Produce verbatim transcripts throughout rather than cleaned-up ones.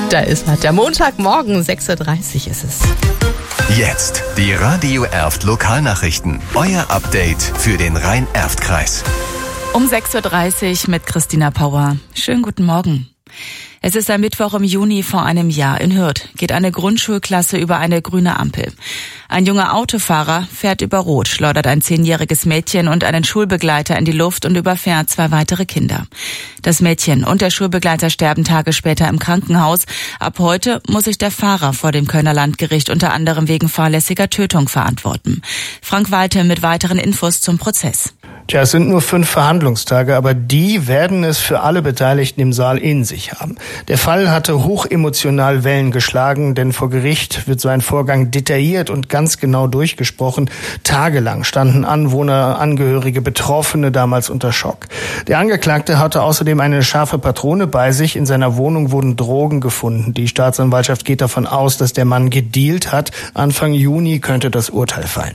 Da ist er. Der Montagmorgen, sechs Uhr dreißig ist es. Jetzt die Radio Erft Lokalnachrichten. Euer Update für den Rhein-Erft-Kreis. Um sechs Uhr dreißig mit Christina Pauer. Schönen guten Morgen. Es ist ein Mittwoch im Juni vor einem Jahr. In Hürth geht eine Grundschulklasse über eine grüne Ampel. Ein junger Autofahrer fährt über Rot, schleudert ein zehnjähriges Mädchen und einen Schulbegleiter in die Luft und überfährt zwei weitere Kinder. Das Mädchen und der Schulbegleiter sterben Tage später im Krankenhaus. Ab heute muss sich der Fahrer vor dem Kölner Landgericht unter anderem wegen fahrlässiger Tötung verantworten. Frank Walte mit weiteren Infos zum Prozess. Tja, es sind nur fünf Verhandlungstage, aber die werden es für alle Beteiligten im Saal in sich haben. Der Fall hatte hochemotional Wellen geschlagen, denn vor Gericht wird so ein Vorgang detailliert und ganz genau durchgesprochen. Tagelang standen Anwohner, Angehörige, Betroffene damals unter Schock. Der Angeklagte hatte außerdem eine scharfe Patrone bei sich. In seiner Wohnung wurden Drogen gefunden. Die Staatsanwaltschaft geht davon aus, dass der Mann gedealt hat. Anfang Juni könnte das Urteil fallen.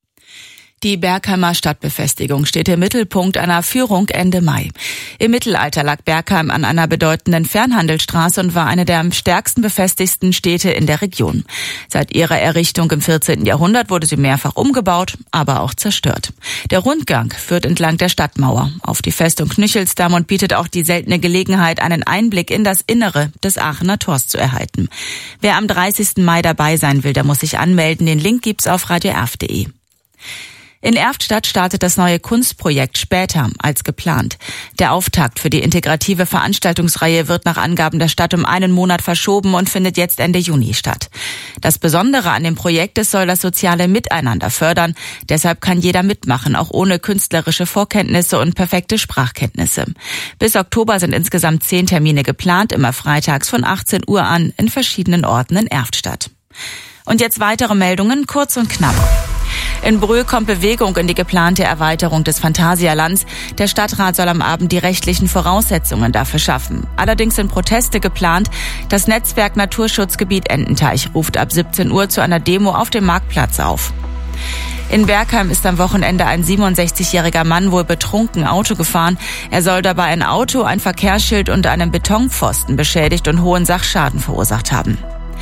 Die Bergheimer Stadtbefestigung steht im Mittelpunkt einer Führung Ende Mai. Im Mittelalter lag Bergheim an einer bedeutenden Fernhandelsstraße und war eine der am stärksten befestigten Städte in der Region. Seit ihrer Errichtung im vierzehnten Jahrhundert wurde sie mehrfach umgebaut, aber auch zerstört. Der Rundgang führt entlang der Stadtmauer auf die Festung Knüchelsdamm und bietet auch die seltene Gelegenheit, einen Einblick in das Innere des Aachener Tors zu erhalten. Wer am dreißigsten Mai dabei sein will, der muss sich anmelden. Den Link gibt's auf radio erft punkt de. In Erftstadt startet das neue Kunstprojekt später als geplant. Der Auftakt für die integrative Veranstaltungsreihe wird nach Angaben der Stadt um einen Monat verschoben und findet jetzt Ende Juni statt. Das Besondere an dem Projekt, es soll das soziale Miteinander fördern. Deshalb kann jeder mitmachen, auch ohne künstlerische Vorkenntnisse und perfekte Sprachkenntnisse. Bis Oktober sind insgesamt zehn Termine geplant, immer freitags von achtzehn Uhr an in verschiedenen Orten in Erftstadt. Und jetzt weitere Meldungen, kurz und knapp. In Brühl kommt Bewegung in die geplante Erweiterung des Phantasialands. Der Stadtrat soll am Abend die rechtlichen Voraussetzungen dafür schaffen. Allerdings sind Proteste geplant. Das Netzwerk Naturschutzgebiet Ententeich ruft ab siebzehn Uhr zu einer Demo auf dem Marktplatz auf. In Bergheim ist am Wochenende ein siebenundsechzigjähriger Mann wohl betrunken Auto gefahren. Er soll dabei ein Auto, ein Verkehrsschild und einen Betonpfosten beschädigt und hohen Sachschaden verursacht haben.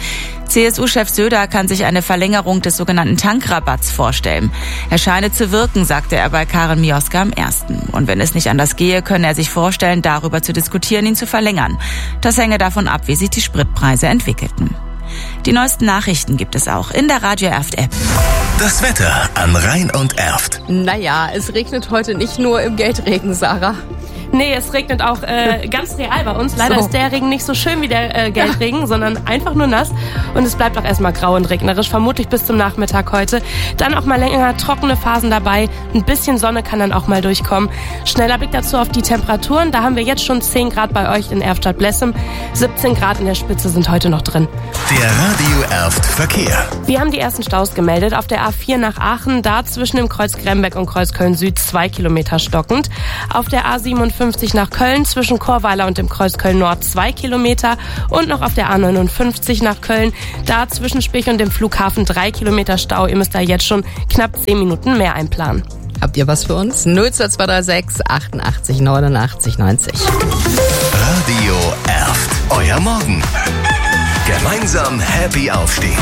C S U-Chef Söder kann sich eine Verlängerung des sogenannten Tankrabatts vorstellen. Er scheine zu wirken, sagte er bei Karin Mioska am ersten Und wenn es nicht anders gehe, könne er sich vorstellen, darüber zu diskutieren, ihn zu verlängern. Das hänge davon ab, wie sich die Spritpreise entwickelten. Die neuesten Nachrichten gibt es auch in der Radio Erft App. Das Wetter an Rhein und Erft. Naja, es regnet heute nicht nur im Geldregen, Sarah. Nee, es regnet auch äh, ganz real bei uns. Leider so. Ist der Regen nicht so schön wie der äh, Geldregen, ja. sondern einfach nur nass. Und es bleibt auch erstmal grau und regnerisch, vermutlich bis zum Nachmittag heute. Dann auch mal länger trockene Phasen dabei. Ein bisschen Sonne kann dann auch mal durchkommen. Schneller Blick dazu auf die Temperaturen. Da haben wir jetzt schon zehn Grad bei euch in Erftstadt-Blessem. siebzehn Grad in der Spitze sind heute noch drin. Der Radio Erft Verkehr. Wir haben die ersten Staus gemeldet. Auf der A vier nach Aachen, da zwischen dem Kreuz Grembeck und Kreuz Köln-Süd zwei Kilometer stockend. Auf der A siebenundfünfzig nach Köln zwischen Chorweiler und dem Kreuz Köln-Nord zwei Kilometer und noch auf der A neunundfünfzig nach Köln, da zwischen Spich und dem Flughafen drei Kilometer Stau. Ihr müsst da jetzt schon knapp zehn Minuten mehr einplanen. Habt ihr was für uns? null zwei zwei drei sechs achtundachtzig neunundachtzig neunzig. Radio Erft, euer Morgen. Gemeinsam happy aufstehen.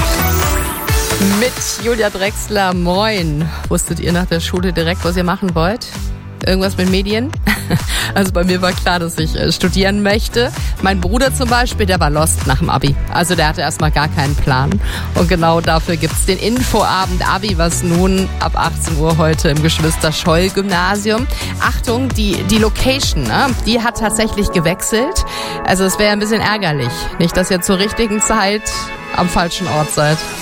Mit Julia Drechsler, moin. Wusstet ihr nach der Schule direkt, was ihr machen wollt? Irgendwas mit Medien? Also bei mir war klar, dass ich studieren möchte. Mein Bruder zum Beispiel, der war lost nach dem Abi. Also der hatte erstmal gar keinen Plan. Und genau dafür gibt's den Infoabend Abi, was nun ab achtzehn Uhr heute im Geschwister-Scholl-Gymnasium. Achtung, die, die Location, ne? Die hat tatsächlich gewechselt. Also es wäre ein bisschen ärgerlich. Nicht, dass ihr zur richtigen Zeit am falschen Ort seid.